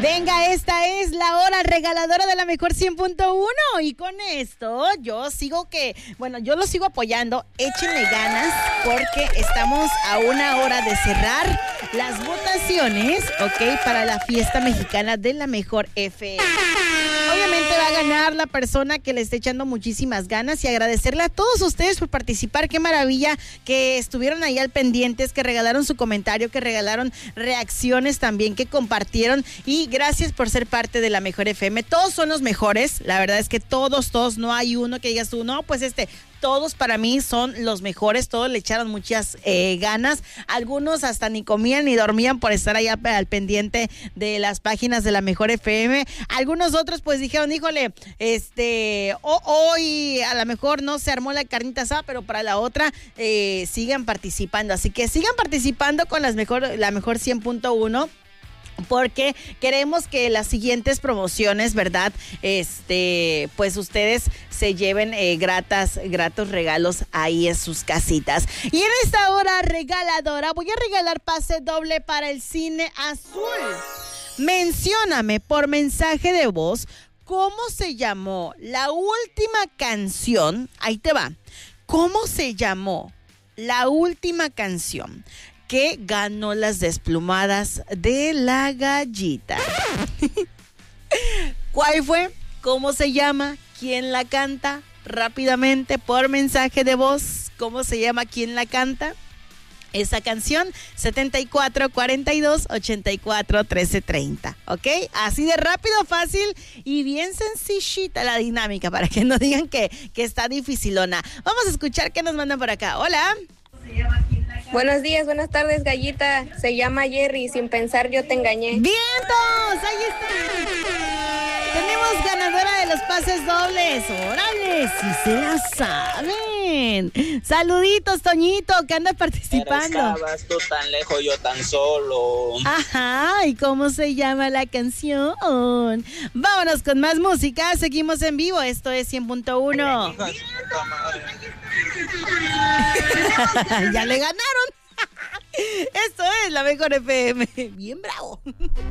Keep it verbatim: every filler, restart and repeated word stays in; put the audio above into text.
Venga, esta es la hora regaladora de la mejor cien punto uno y con esto yo sigo que, bueno, yo lo sigo apoyando, échenle ganas porque estamos a una hora de cerrar las votaciones, ok, para la fiesta mexicana de la mejor F M. Obviamente va a ganar la persona que le esté echando muchísimas ganas y agradecerle a todos ustedes por participar. Qué maravilla que estuvieron ahí al pendientes, que regalaron su comentario, que regalaron reacciones también, que compartieron y gracias por ser parte de la mejor F M. Todos son los mejores, la verdad es que todos, todos, no hay uno que digas tú, no, pues este... Todos para mí son los mejores, todos le echaron muchas eh, ganas, algunos hasta ni comían ni dormían por estar allá al pendiente de las páginas de la mejor F M, algunos otros pues dijeron, híjole, este, oh, hoy a lo mejor no se armó la carnita asada, pero para la otra eh, sigan participando, así que sigan participando con las mejor, la mejor cien punto uno. Porque queremos que las siguientes promociones, ¿verdad? Este, pues ustedes se lleven eh, gratas, gratos regalos ahí en sus casitas. Y en esta hora regaladora voy a regalar pase doble para el Cine Azul. Mencióname por mensaje de voz cómo se llamó la última canción. Ahí te va. ¿Cómo se llamó la última canción que ganó las desplumadas de la gallita? ¿Cuál fue? ¿Cómo se llama? ¿Quién la canta? Rápidamente por mensaje de voz, ¿cómo se llama? ¿Quién la canta? Esa canción, setenta y cuatro, cuarenta y dos, ochenta y cuatro, trece, treinta, ¿ok? Así de rápido, fácil y bien sencillita la dinámica para que no digan que, que está dificilona. Vamos a escuchar qué nos mandan por acá. Hola. Buenos días, buenas tardes, Gallita. Se llama Jerry, sin pensar yo te engañé. ¡Vientos! ¡Ahí está! Tenemos ganadora de los pases dobles. ¡Órale! ¡Sí se la saben! Saluditos, Toñito, que anda participando. Estabas tú tan lejos, yo tan solo. Ajá, ¿y cómo se llama la canción? Vámonos con más música, seguimos en vivo. Esto es cien punto uno. Ya le ganaron. Esto es la mejor F M. Bien bravo.